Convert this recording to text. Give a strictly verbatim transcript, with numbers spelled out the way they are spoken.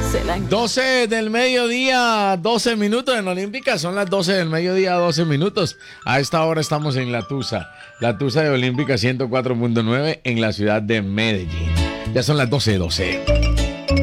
Se la doce del mediodía, doce minutos en Olímpica. Son las doce del mediodía, doce minutos. A esta hora estamos en La Tusa. La Tusa de Olímpica ciento cuatro punto nueve en la ciudad de Medellín. Ya son las doce doce.